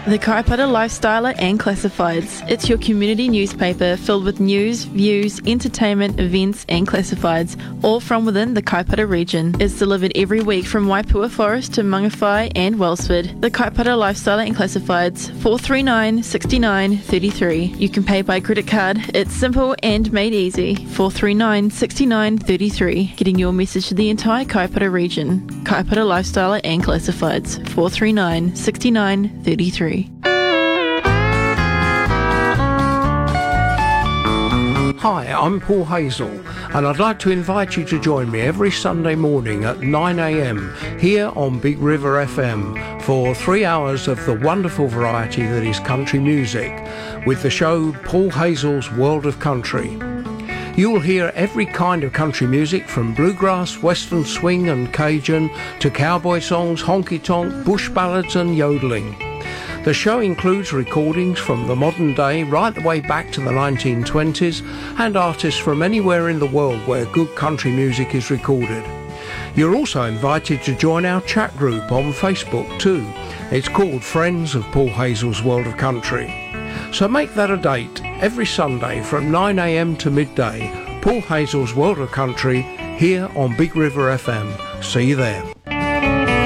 The Kaipara Lifestyler and Classifieds. It's your community newspaper filled with news, views, entertainment, events and classifieds, all from within the Kaipara region. It's delivered every week from Waipua Forest to Mangawhai and Wellsford. The Kaipara Lifestyler and Classifieds, 439 69 33. You can pay by credit card. It's simple and made easy. 439 69 33. Getting your message to the entire Kaipara region. Kaipara Lifestyler and Classifieds, 439 69 33. Hi, I'm Paul Hazel, and I'd like to invite you to join me every Sunday morning at 9 a.m. here on Big River FM for 3 hours of the wonderful variety that is country music with the show Paul Hazel's World of Country. You'll hear every kind of country music from bluegrass, western swing and Cajun to cowboy songs, honky-tonk, bush ballads and yodeling. The show includes recordings from the modern day right the way back to the 1920s and artists from anywhere in the world where good country music is recorded. You're also invited to join our chat group on Facebook too. It's called Friends of Paul Hazel's World of Country. So make that a date every Sunday from 9 a.m. to midday. Paul Hazel's World of Country here on Big River FM. See you there.